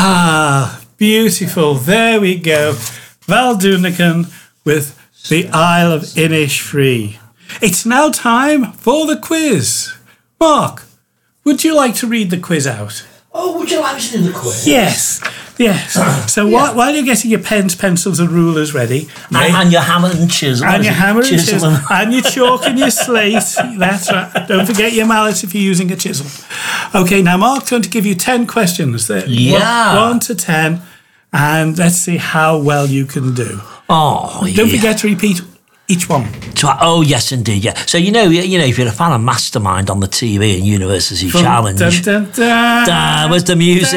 Ah, beautiful. There we go. Val Doonican with the Isle of Innisfree. It's now time for the quiz. Mark, would you like to read the quiz out? Oh, would you like to do the quiz? Yes. So while you're getting your pens, pencils and rulers ready... And your hammer and chisel. And your hammer and chisel. And your chalk and your slate. That's right. Don't forget your mallet if you're using a chisel. Okay, now Mark's going to give you 10 questions. Yeah. 1 to 10. And let's see how well you can do. Oh, Don't forget to repeat each one. Oh, yes, indeed, yeah. So, you know, if you're a fan of Mastermind on the TV and University Challenge... Where's the music?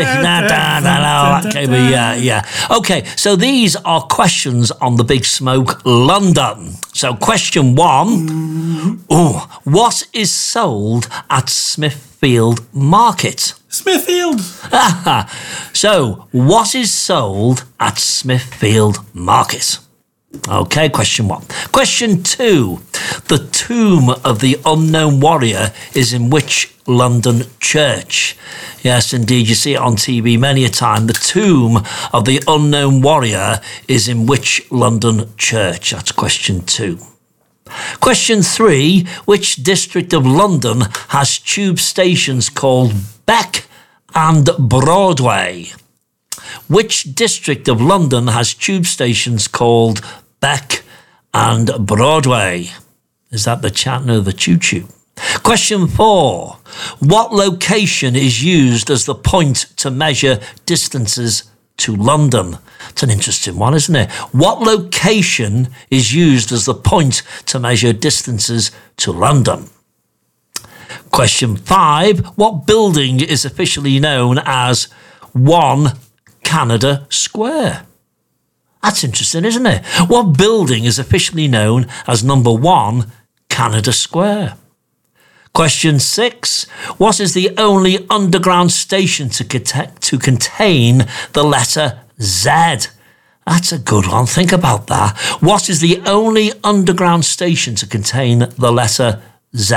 Yeah. Okay, so these are questions on the Big Smoke London. So, question 1. What is sold at Smithfield Market? Smithfield. So, what is sold at Smithfield Market? Okay, question 1. Question 2. The tomb of the unknown warrior is in which London church? Yes, indeed, you see it on TV many a time. The tomb of the unknown warrior is in which London church? That's question 2. Question 3. Which district of London has tube stations called Beck and Broadway? Which district of London has tube stations called Beck and Broadway? Is that the Chatton or the Choo Choo? Question 4. What location is used as the point to measure distances to London? It's an interesting one, isn't it? What location is used as the point to measure distances to London? Question 5. What building is officially known as 1 Canada Square? That's interesting, isn't it? What building is officially known as number 1 Canada Square? Question 6. What is the only underground station to contain the letter Z? That's a good one. Think about that. What is the only underground station to contain the letter Z?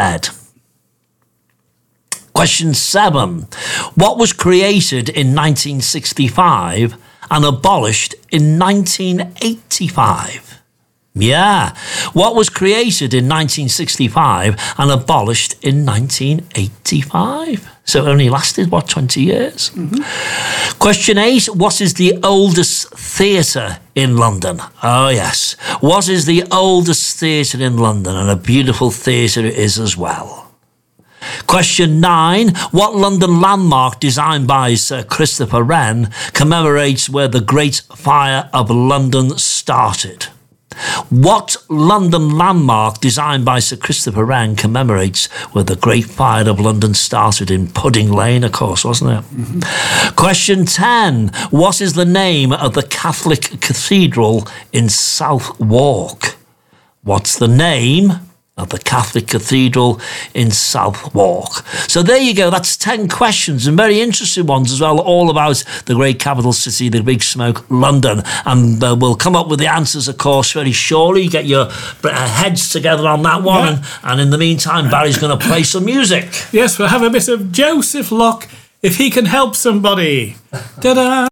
Question 7. What was created in 1965 and abolished in 1985? Yeah. What was created in 1965 and abolished in 1985? So it only lasted, 20 years? Mm-hmm. Question 8. What is the oldest theatre in London? Oh, yes. What is the oldest theatre in London? And a beautiful theatre it is as well. Question 9. What London landmark designed by Sir Christopher Wren commemorates where the Great Fire of London started? What London landmark designed by Sir Christopher Wren commemorates where the Great Fire of London started? In Pudding Lane, of course, wasn't it? Mm-hmm. Question 10. What is the name of the Catholic cathedral in Southwark? What's the name of the Catholic Cathedral in Southwark? So there you go. That's 10 questions, and very interesting ones as well, all about the great capital city, the Big Smoke, London. And we'll come up with the answers, of course, very shortly. Get your heads together on that one. Yeah. And in the meantime, Barry's going to play some music. Yes, we'll have a bit of Joseph Locke, If He Can Help Somebody. Ta-da!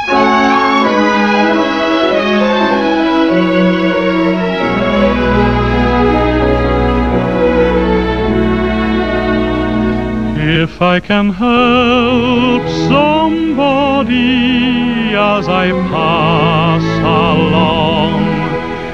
If I can help somebody as I pass along